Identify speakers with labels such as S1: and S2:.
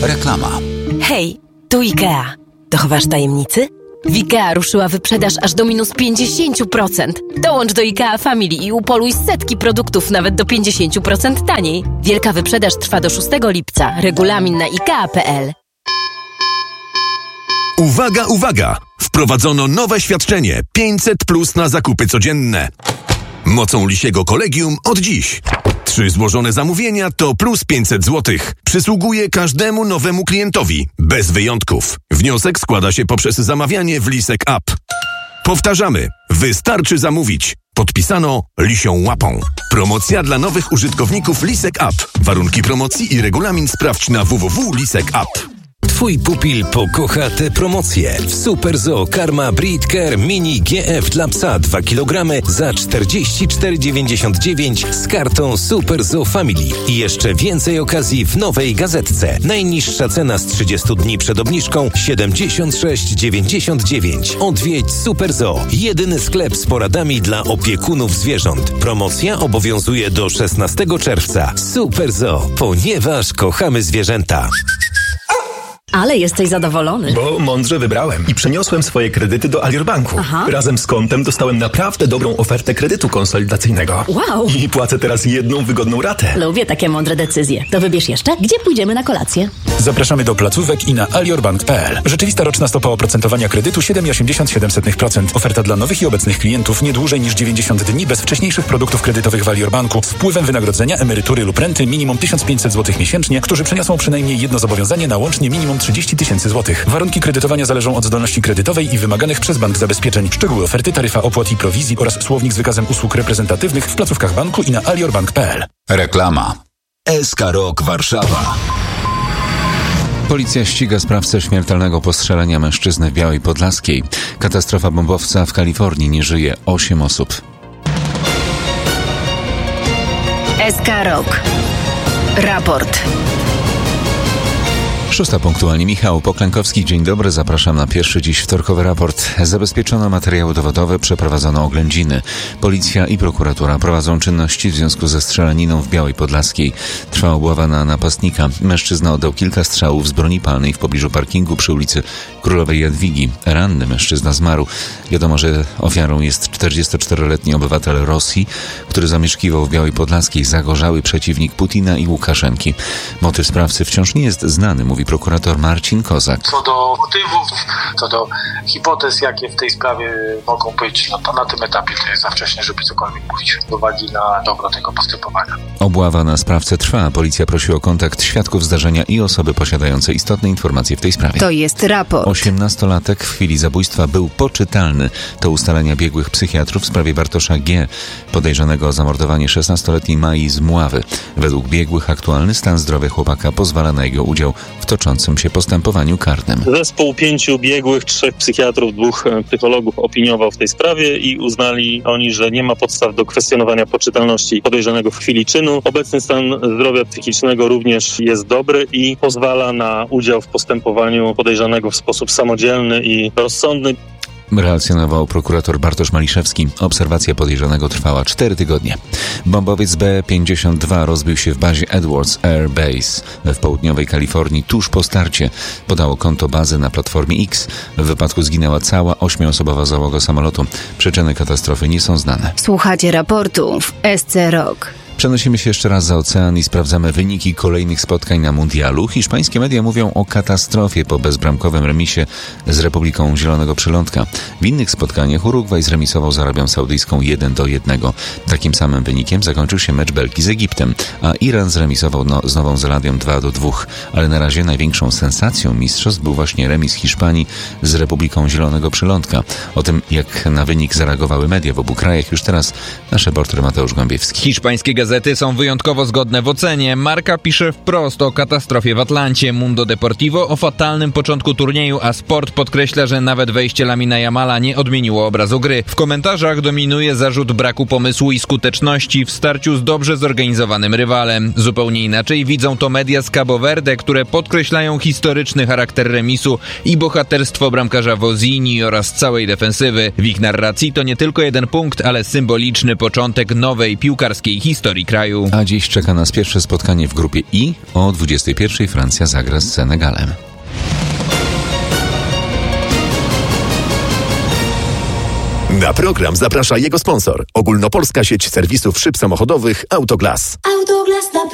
S1: Reklama.
S2: Hej, tu IKEA. Dochowasz tajemnicy? W IKEA ruszyła wyprzedaż aż do minus 50%. Dołącz do IKEA Family i upoluj setki produktów nawet do 50% taniej. Wielka wyprzedaż trwa do 6 lipca. Regulamin na IKEA.pl.
S3: Uwaga, uwaga! Wprowadzono nowe świadczenie 500+ na zakupy codzienne. Mocą Lisiego Kolegium od dziś. 3 złożone zamówienia to plus 500 zł. Przysługuje każdemu nowemu klientowi, bez wyjątków. Wniosek składa się poprzez zamawianie w Lisek App. Powtarzamy, wystarczy zamówić. Podpisano Lisią Łapą. Promocja dla nowych użytkowników Lisek App. Warunki promocji i regulamin sprawdź na www.lisek.app.
S4: Twój pupil pokocha te promocje. W Super Zoo Karma Breed Care Mini GF dla psa 2 kg za 44,99 z kartą Super Zoo Family. I jeszcze więcej okazji w nowej gazetce. Najniższa cena z 30 dni przed obniżką 76,99. Odwiedź Super Zoo. Jedyny sklep z poradami dla opiekunów zwierząt. Promocja obowiązuje do 16 czerwca. Super Zoo, ponieważ kochamy zwierzęta.
S5: Ale jesteś zadowolony.
S6: Bo mądrze wybrałem i przeniosłem swoje kredyty do Alior Banku.
S5: Aha.
S6: Razem z kontem dostałem naprawdę dobrą ofertę kredytu konsolidacyjnego.
S5: Wow.
S6: I płacę teraz jedną wygodną ratę.
S5: Lubię takie mądre decyzje. To wybierz jeszcze, gdzie pójdziemy na kolację.
S7: Zapraszamy do placówek i na aliorbank.pl. Rzeczywista roczna stopa oprocentowania kredytu 7,87%. Oferta dla nowych i obecnych klientów nie dłużej niż 90 dni bez wcześniejszych produktów kredytowych w Alior Banku z wpływem wynagrodzenia, emerytury lub renty minimum 1500 zł miesięcznie, którzy przeniosą przynajmniej jedno zobowiązanie na łącznie minimum 30 000 zł. Warunki kredytowania zależą od zdolności kredytowej i wymaganych przez bank zabezpieczeń. Szczegóły oferty, taryfa opłat i prowizji oraz słownik z wykazem usług reprezentatywnych w placówkach banku i na aliorbank.pl.
S1: Reklama. SK Rock Warszawa. Policja ściga sprawcę śmiertelnego postrzelenia mężczyzny w Białej Podlaskiej. Katastrofa bombowca w Kalifornii, nie żyje 8 osób.
S2: SK Rock. Raport.
S1: 6 punktualnie. Michał Poklękowski, dzień dobry, zapraszam na pierwszy dziś wtorkowy raport. Zabezpieczono materiały dowodowe, przeprowadzono oględziny. Policja i prokuratura prowadzą czynności w związku ze strzelaniną w Białej Podlaskiej. Trwa obława na napastnika. Mężczyzna oddał kilka strzałów z broni palnej w pobliżu parkingu przy ulicy Królowej Jadwigi. Ranny mężczyzna zmarł. Wiadomo, że ofiarą jest 44-letni obywatel Rosji, który zamieszkiwał w Białej Podlaskiej, zagorzały przeciwnik Putina i Łukaszenki. Motyw sprawcy wciąż nie jest znany, mówi prokurator Marcin Kozak.
S8: Co do motywów, co do hipotez, jakie w tej sprawie mogą być, no to na tym etapie to jest za wcześnie, żeby cokolwiek mówić z uwagi na dobro tego postępowania.
S1: Obława na sprawcę trwa. Policja prosi o kontakt świadków zdarzenia i osoby posiadające istotne informacje w tej sprawie.
S2: To jest raport.
S1: 18-latek w chwili zabójstwa był poczytalny. To ustalenia biegłych psychiatrów w sprawie Bartosza G., podejrzanego o zamordowanie 16-letniej Mai z Mławy. Według biegłych aktualny stan zdrowia chłopaka pozwala na jego udział w toczącym się postępowaniu karnym.
S9: Zespół 5 biegłych, 3 psychiatrów, 2 psychologów opiniował w tej sprawie i uznali oni, że nie ma podstaw do kwestionowania poczytalności podejrzanego w chwili czynu. Obecny stan zdrowia psychicznego również jest dobry i pozwala na udział w postępowaniu podejrzanego w sposób samodzielny i rozsądny.
S1: Relacjonował prokurator Bartosz Maliszewski. Obserwacja podejrzanego trwała 4 tygodnie. Bombowiec B-52 rozbił się w bazie Edwards Air Base w południowej Kalifornii tuż po starcie. Podało konto bazy na platformie X. W wypadku zginęła cała 8-osobowa załoga samolotu. Przyczyny katastrofy nie są znane.
S2: Słuchacie raportu w SC Rock.
S1: Przenosimy się jeszcze raz za ocean i sprawdzamy wyniki kolejnych spotkań na mundialu. Hiszpańskie media mówią o katastrofie po bezbramkowym remisie z Republiką Zielonego Przylądka. W innych spotkaniach Urugwaj zremisował z Arabią Saudyjską 1-1. Takim samym wynikiem zakończył się mecz Belgii z Egiptem, a Iran zremisował z Nową Zelandią 2-2. Ale na razie największą sensacją mistrzostw był właśnie remis Hiszpanii z Republiką Zielonego Przylądka. O tym, jak na wynik zareagowały media w obu krajach, już teraz nasz reporter Mateusz Głębiewski.
S10: Hiszpańskie gazety są wyjątkowo zgodne w ocenie. Marca pisze wprost o katastrofie w Atlancie, Mundo Deportivo o fatalnym początku turnieju, a Sport podkreśla, że nawet wejście Lamina Yamala nie odmieniło obrazu gry. W komentarzach dominuje zarzut braku pomysłu i skuteczności w starciu z dobrze zorganizowanym rywalem. Zupełnie inaczej widzą to media z Cabo Verde, które podkreślają historyczny charakter remisu i bohaterstwo bramkarza Vozini oraz całej defensywy. W ich narracji to nie tylko 1 punkt, ale symboliczny początek nowej piłkarskiej historii skali kraju.
S1: A dziś czeka nas pierwsze spotkanie w grupie I. O 21:00 Francja zagra z Senegalem.
S3: Na program zaprasza jego sponsor. Ogólnopolska sieć serwisów szyb samochodowych Autoglas.